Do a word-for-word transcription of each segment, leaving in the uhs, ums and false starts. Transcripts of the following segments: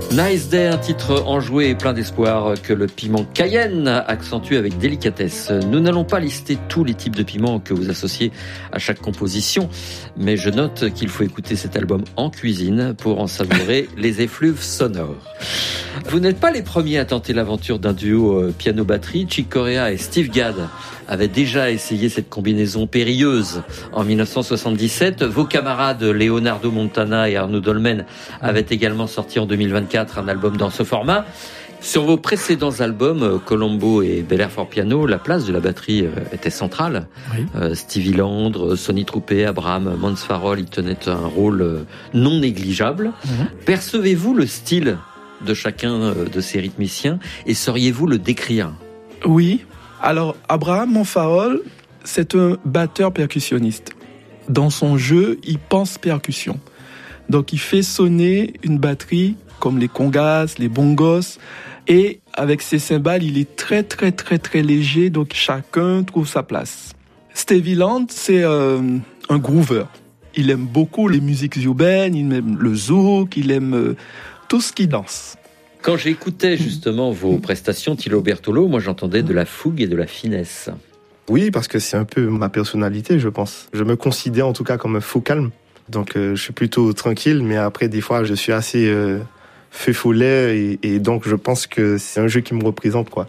Nice Day, un titre enjoué et plein d'espoir que le piment Cayenne accentue avec délicatesse. Nous n'allons pas lister tous les types de piments que vous associez à chaque composition, mais je note qu'il faut écouter cet album en cuisine pour en savourer les effluves sonores. Vous n'êtes pas les premiers à tenter l'aventure d'un duo piano-batterie. Chick Corea et Steve Gadd avaient déjà essayé cette combinaison périlleuse en dix-neuf cent soixante-dix-sept. Vos camarades Leonardo Montana et Arno Dolmen avaient également sorti en deux mille vingt-quatre un album dans ce format. Sur vos précédents albums, Colombo et Bel Air for Piano, la place de la batterie était centrale. Oui. Euh, Stevie Landre, Sonny Troupé, Abraham Mansfarol y tenaient un rôle non négligeable. Mmh. Percevez-vous le style de chacun de ces rythmiciens et sauriez-vous le décrire ? Oui. Alors, Abraham Mansfarol, c'est un batteur percussionniste. Dans son jeu, il pense percussion. Donc, il fait sonner une batterie comme les congas, les bongos. Et avec ses cymbales, il est très, très, très, très léger. Donc, chacun trouve sa place. Stevie Land, c'est euh, un groover. Il aime beaucoup les musiques urbaines, il aime le zouk, il aime euh, tout ce qui danse. Quand j'écoutais justement vos prestations, Tilo Bertolo, moi j'entendais de la fougue et de la finesse. Oui, parce que c'est un peu ma personnalité, je pense. Je me considère en tout cas comme un faux calme. Donc euh, je suis plutôt tranquille, mais après des fois je suis assez euh, feu follet et, et donc je pense que c'est un jeu qui me représente, quoi.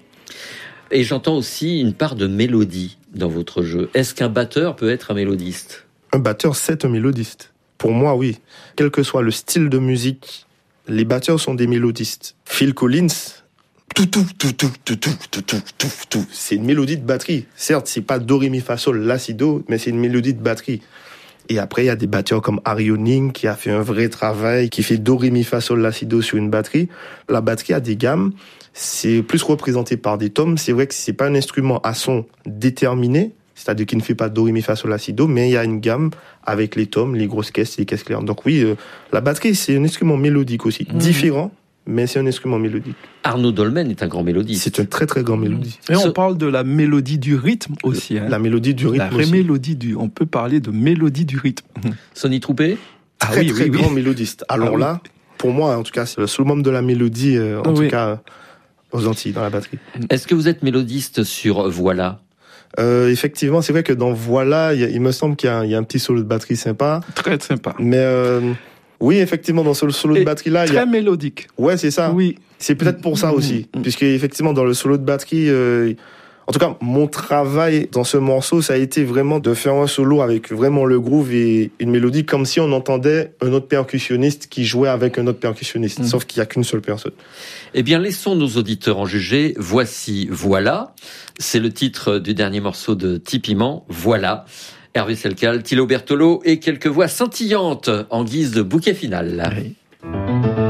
Et j'entends aussi une part de mélodie dans votre jeu. Est-ce qu'un batteur peut être un mélodiste ? Un batteur, c'est un mélodiste. Pour moi, oui. Quel que soit le style de musique, les batteurs sont des mélodistes. Phil Collins, tout, tout, tout, tout, tout, tout, tout, tout, tout, tout. C'est une mélodie de batterie. Certes, c'est pas do, ré, mi, fa, sol, la, si, do, mais c'est une mélodie de batterie. Et après, il y a des batteurs comme Harry Honing qui a fait un vrai travail, qui fait do, ré, mi, fa, sol, la, si, do sur une batterie. La batterie a des gammes. C'est plus représenté par des tomes. C'est vrai que c'est pas un instrument à son déterminé. C'est-à-dire qu'il ne fait pas do, ré, mi, fa, sol, la, si, do, mais il y a une gamme avec les tomes, les grosses caisses, les caisses claires. Donc oui, euh, la batterie, c'est un instrument mélodique aussi. Mmh. Différent, mais c'est un instrument mélodique. Arno Dolmen est un grand mélodiste. C'est un très très grand mélodiste. Et on parle de la mélodie du rythme aussi. Hein. La mélodie du rythme la aussi. Mélodie du, on peut parler de mélodie du rythme. Sonny Troupé ? Très ah oui, très oui, grand oui. mélodiste. Alors ah, là, oui. pour moi, en tout cas, c'est le summum de la mélodie, euh, en ah, tout oui. cas, aux Antilles, dans la batterie. Est-ce que vous êtes mélodiste sur Voilà ? Euh, effectivement, c'est vrai que dans Voilà, il, y a, il me semble qu'il y a, un, il y a un petit solo de batterie sympa. Très sympa. Mais euh, oui, effectivement, dans ce solo de batterie là, très il y a... mélodique. Ouais, c'est ça. Oui. C'est peut-être pour ça aussi, mmh. puisque effectivement, dans le solo de batterie, euh, en tout cas, mon travail dans ce morceau, ça a été vraiment de faire un solo avec vraiment le groove et une mélodie, comme si on entendait un autre percussionniste qui jouait avec un autre percussionniste, mmh. sauf qu'il y a qu'une seule personne. Eh bien, laissons nos auditeurs en juger. Voici Voilà. C'est le titre du dernier morceau de Tipiment. Voilà. Hervé Selcal, Tilo Bertolo et quelques voix scintillantes en guise de bouquet final. Oui.